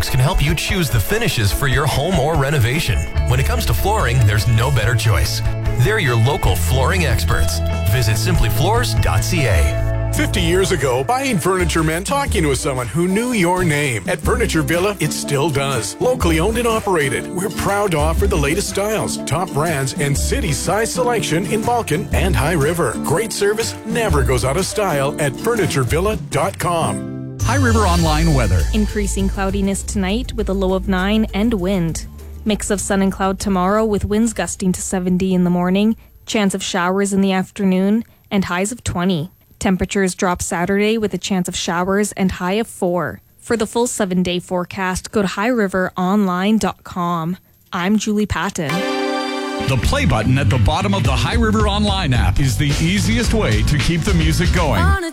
folks can help you choose the finishes for your home or renovation. When it comes to flooring, there's no better choice. They're your local flooring experts. Visit simplyfloors.ca. 50 years ago, buying furniture meant talking to someone who knew your name. At Furniture Villa, it still does. Locally owned and operated, we're proud to offer the latest styles, top brands, and city-size selection in Vulcan and High River. Great service never goes out of style at FurnitureVilla.com. High River Online weather. Increasing cloudiness tonight with a low of 9 and wind. Mix of sun and cloud tomorrow with winds gusting to 70 in the morning, chance of showers in the afternoon, and highs of 20. Temperatures drop Saturday with a chance of showers and high of 4. For the full 7-day forecast, go to highriveronline.com. I'm Julie Patton. The play button at the bottom of the High River Online app is the easiest way to keep the music going.